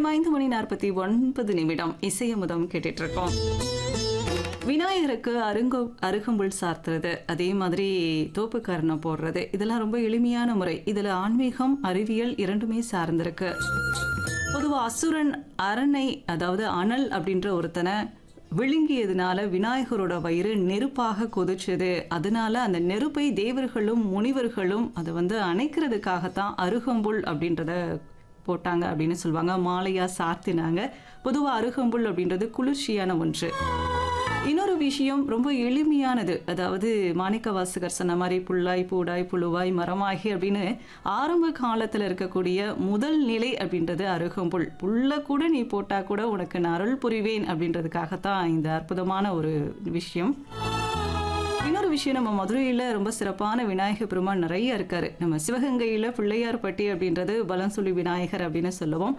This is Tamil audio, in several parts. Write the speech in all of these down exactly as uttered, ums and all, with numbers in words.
நேரம் ஐந்து மணி நாற்பத்தி ஒன்பது நிமிடம் இசையமுதம் கேட்டுட்டு இருக்கோம். விநாயகருக்கு அருங்க அருகம்புல் சார்த்துறது, அதே மாதிரி தோப்புக்காரணை போடுறது, இதெல்லாம் ரொம்ப எளிமையான முறை. இதில் ஆன்மீகம் அறிவியல் இரண்டுமே சார்ந்திருக்கு. பொதுவாக அசுரன் அரனை, அதாவது அனல் அப்படின்ற ஒருத்தனை விழுங்கியதுனால விநாயகரோட வயிறு நெருப்பாக கொதிச்சது. அதனால அந்த நெருப்பை தேவர்களும் முனிவர்களும் அதை வந்து அணைக்கிறதுக்காகத்தான் அருகம்புல் அப்படின்றத போட்டாங்க அப்படின்னு சொல்லுவாங்க. மாலையா சாத்தினாங்க. பொதுவாக அருகம்புல் அப்படின்றது குளிர்ச்சியான ஒன்று. இன்னொரு விஷயம் ரொம்ப எளிமையானது. அதாவது மாணிக்க வாசகர் சொன்ன மாதிரி புல்லாய் பூடாய் புழுவாய் மரமாகி அப்படின்னு ஆரம்ப காலத்தில் இருக்கக்கூடிய முதல் நிலை அப்படின்றது அருகம்புல். புல்ல கூட நீ போட்டா கூட உனக்கு நான் அருள் புரிவேன் அப்படின்றதுக்காகத்தான் இந்த அற்புதமான ஒரு விஷயம். இன்னொரு விஷயம், நம்ம மதுரையில் ரொம்ப சிறப்பான விநாயகர் பெருமான் நிறைய இருக்காரு. நம்ம சிவகங்கையில் பிள்ளையார்பட்டி அப்படின்றது பலன்சுழி விநாயகர் அப்படின்னு சொல்லுவோம்.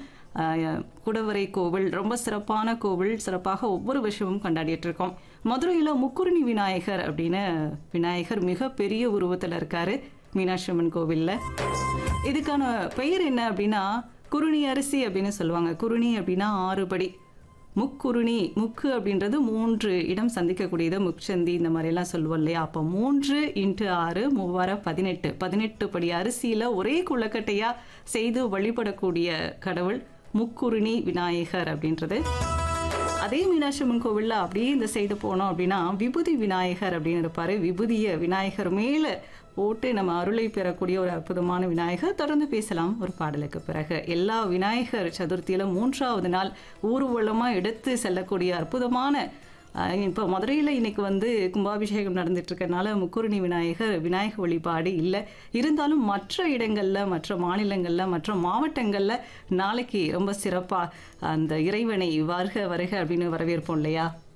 குடவரை கோவில் ரொம்ப சிறப்பான கோவில், சிறப்பாக ஒவ்வொரு வருஷமும் கொண்டாடிட்டு இருக்கோம். மதுரையில் முக்குருணி விநாயகர் அப்படின்னு விநாயகர் மிகப்பெரிய உருவத்தில் இருக்காரு மீனாட்சி அம்மன் கோவிலில். இதுக்கான பெயர் என்ன அப்படின்னா குருணி அரிசி அப்படின்னு சொல்லுவாங்க. குருணி அப்படின்னா ஆறுபடி, முக்குருணி, முக்கு அப்படின்றது மூன்று இடம் சந்திக்கக்கூடியது, முச்சந்தி இந்த மாதிரிலாம் சொல்லுவோம் இல்லையா. அப்போ மூன்று இன்ட்டு ஆறு மூவாயிரம் பதினெட்டு பதினெட்டு படி அரிசியில் ஒரே குளக்கட்டையாக செய்து வழிபடக்கூடிய கடவுள் முக்குருணி விநாயகர் அப்படின்றது. அதே மீனாட்சி அம்மன் கோவிலில் அப்படியே இந்த சைடு போனோம் அப்படின்னா விபூதி விநாயகர் அப்படின்னு இருப்பார். விபூதிய விநாயகர் மேலே போட்டு நம்ம அருளை பெறக்கூடிய ஒரு அற்புதமான விநாயகர். தொடர்ந்து பேசலாம் ஒரு பாடலுக்கு பிறகு. எல்லா விநாயகர் சதுர்த்தியிலும் மூன்றாவது நாள் ஊர்வலமாக எடுத்து செல்லக்கூடிய அற்புதமான, இப்போ மதுரையில் இன்னைக்கு வந்து கும்பாபிஷேகம் நடந்துட்டு இருக்கனால முக்குருணி விநாயகர் விநாயக வழிபாடு இல்லை. இருந்தாலும் மற்ற இடங்களில், மற்ற மாநிலங்களில், மற்ற மாவட்டங்களில் நாளைக்கு ரொம்ப சிறப்பாக அந்த இறைவனை வருக வருக அப்படின்னு வரவேற்போம் இல்லையா.